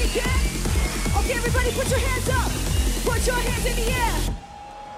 can? Okay, everybody put your hands up. Put your hands in the air.